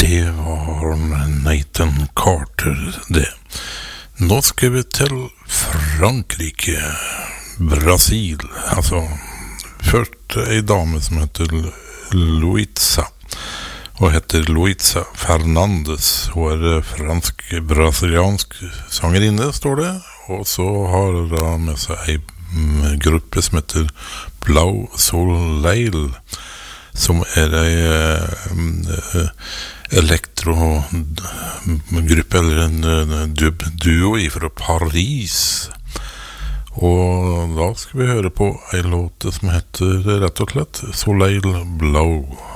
Det var Nathan Carter det. Nå skal vi til Frankrike, Brasil. Altså, først en dame som heter Luisa, og heter Luisa Fernandez. Hun fransk-brasiliansk sangerinne, står det. Og så har hun med seg en gruppe som heter Blau Soleil, som en elektro-gruppe, eller en dub-duo fra Paris. Og da skal vi høre på en låt som heter rett og slett Soleil Blau.